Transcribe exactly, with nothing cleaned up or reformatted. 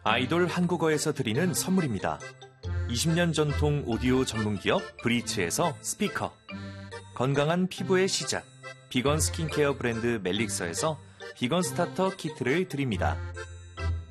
아이돌 한국어에서 드리는 선물입니다. 이십 년 전통 오디오 전문기업 브리츠에서 스피커, 건강한 피부의 시작, 비건 스킨케어 브랜드 멜릭서에서 비건 스타터 키트를 드립니다.